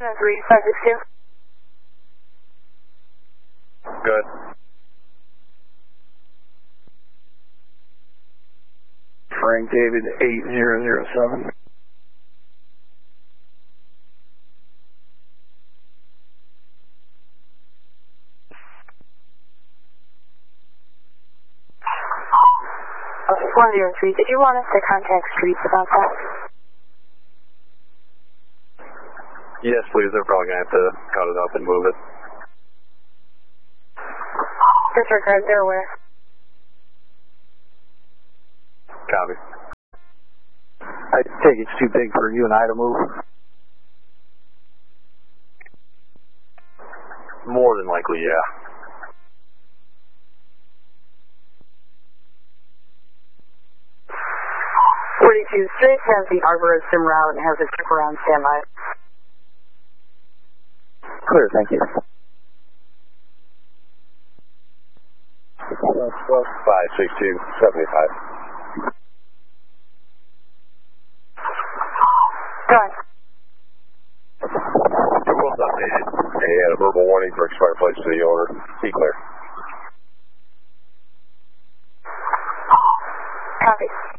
3562. Good. Frank David 8007. Okay, 103. Did you want us to contact streets about that? Yes, please. They're probably going to have to cut it up and move it. Disregard, they're aware. Copy. I take it's too big for you and I to move. More than likely, yeah. Street has the Arborist sim route and has a trip around standby. Clear, thank you. 56275. Go ahead. It was updated. They had a verbal warning for expired plates to the owner. Be clear. Copy.